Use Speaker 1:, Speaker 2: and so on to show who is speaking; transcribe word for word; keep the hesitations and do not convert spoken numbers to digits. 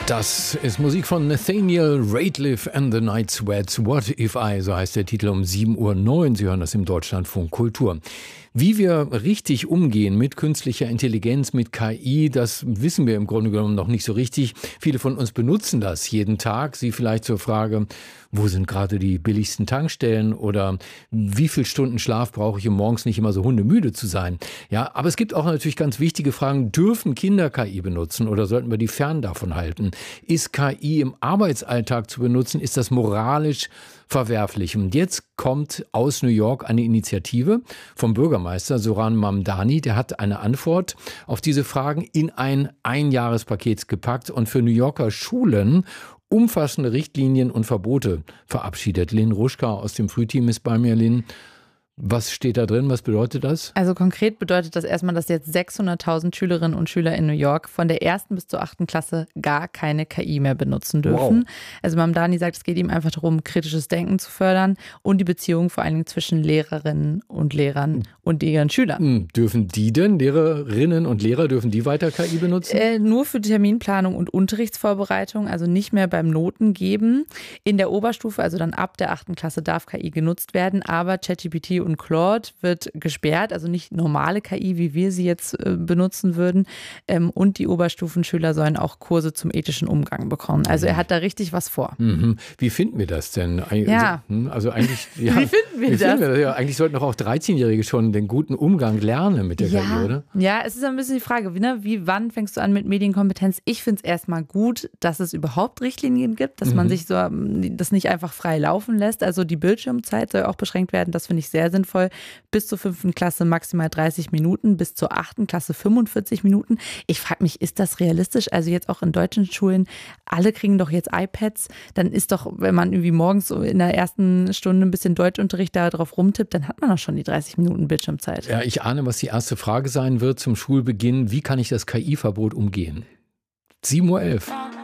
Speaker 1: Das ist Musik von Nathaniel Rateliff and the Night Sweats. What If I, so heißt der Titel um sieben Uhr neun. Sie hören das im Deutschlandfunk Kultur. Wie wir richtig umgehen mit künstlicher Intelligenz, mit K I, das wissen wir im Grunde genommen noch nicht so richtig. Viele von uns benutzen das jeden Tag. Sie vielleicht zur Frage, wo sind gerade die billigsten Tankstellen oder wie viele Stunden Schlaf brauche ich, um morgens nicht immer so hundemüde zu sein? Ja, aber es gibt auch natürlich ganz wichtige Fragen. Dürfen Kinder K I benutzen oder sollten wir die fern davon halten? Ist K I im Arbeitsalltag zu benutzen? Ist das moralisch verwerflich? Und jetzt kommt aus New York eine Initiative vom Bürgermeister Zoran Mamdani. Der hat eine Antwort auf diese Fragen in ein Einjahrespaket gepackt und für New Yorker Schulen umfassende Richtlinien und Verbote verabschiedet. Lynn Ruschka aus dem Frühteam ist bei mir. Lynn, was steht da drin? Was bedeutet das?
Speaker 2: Also konkret bedeutet das erstmal, dass jetzt sechshunderttausend Schülerinnen und Schüler in New York von der ersten bis zur achten Klasse gar keine K I mehr benutzen dürfen. Wow. Also Mamdani sagt, es geht ihm einfach darum, kritisches Denken zu fördern und die Beziehung vor allen Dingen zwischen Lehrerinnen und Lehrern und ihren Schülern.
Speaker 1: Dürfen die denn, Lehrerinnen und Lehrer, dürfen die weiter K I benutzen?
Speaker 2: Äh, nur für Terminplanung und Unterrichtsvorbereitung, also nicht mehr beim Noten geben. In der Oberstufe, also dann ab der achten Klasse, darf K I genutzt werden, aber ChatGPT und Claude wird gesperrt, also nicht normale K I, wie wir sie jetzt äh, benutzen würden. Ähm, und die Oberstufenschüler sollen auch Kurse zum ethischen Umgang bekommen. Also er hat da richtig was vor.
Speaker 1: Mhm. Wie finden wir das denn?
Speaker 2: Ja.
Speaker 1: Also, also eigentlich, ja,
Speaker 2: wie finden wir
Speaker 1: wie
Speaker 2: das?
Speaker 1: Finden wir das? Ja, eigentlich sollten doch auch dreizehnjährige schon den guten Umgang lernen mit der
Speaker 2: ja.
Speaker 1: K I, oder?
Speaker 2: Ja, es ist ein bisschen die Frage, wie, ne? wie wann fängst du an mit Medienkompetenz? Ich finde es erstmal gut, dass es überhaupt Richtlinien gibt, dass mhm. man sich so das nicht einfach frei laufen lässt. Also die Bildschirmzeit soll auch beschränkt werden. Das finde ich sehr sinnvoll. Bis zur fünften Klasse maximal dreißig Minuten, bis zur achten Klasse fünfundvierzig Minuten. Ich frage mich, ist das realistisch? Also jetzt auch in deutschen Schulen, alle kriegen doch jetzt iPads. Dann ist doch, wenn man irgendwie morgens in der ersten Stunde ein bisschen Deutschunterricht da drauf rumtippt, dann hat man doch schon die dreißig Minuten Bildschirmzeit.
Speaker 1: Ja, ich ahne, was die erste Frage sein wird zum Schulbeginn. Wie kann ich das K I-Verbot umgehen? sieben Uhr elf.